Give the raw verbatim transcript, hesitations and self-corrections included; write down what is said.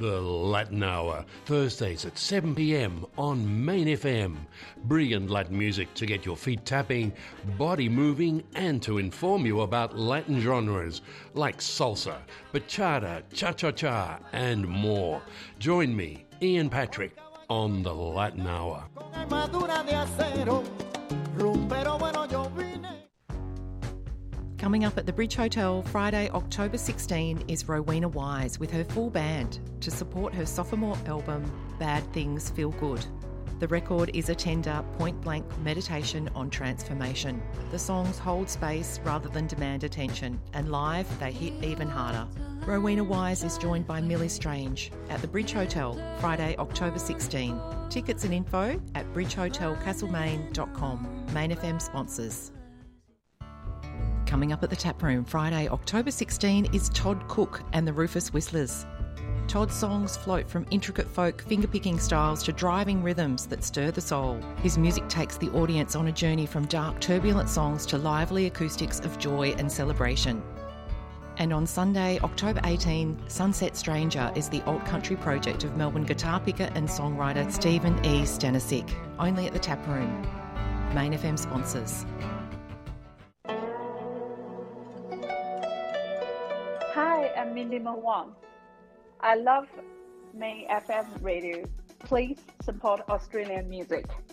The Latin Hour, Thursdays at seven p m on Main F M. Brilliant Latin music to get your feet tapping, body moving, and to inform you about Latin genres like salsa, bachata, cha-cha-cha, and more. Join me, Ian Patrick, on The Latin Hour. Coming up at the Bridge Hotel Friday, October sixteenth is Rowena Wise with her full band to support her sophomore album, Bad Things Feel Good. The record is a tender, point-blank meditation on transformation. The songs hold space rather than demand attention, and live they hit even harder. Rowena Wise is joined by Millie Strange at the Bridge Hotel Friday, October sixteenth. Tickets and info at bridge hotel castlemaine dot com. Main F M sponsors. Coming up at the Tap Room Friday, October sixteenth is Todd Cook and the Rufus Whistlers. Todd's songs float from intricate folk finger-picking styles to driving rhythms that stir the soul. His music takes the audience on a journey from dark, turbulent songs to lively acoustics of joy and celebration. And on Sunday, October eighteenth, Sunset Stranger is the alt country project of Melbourne guitar picker and songwriter Stephen E. Stanisic, only at the Tap Room. Main F M sponsors. Hi, I'm Mindy Wong. I love Main F M radio. Please support Australian music.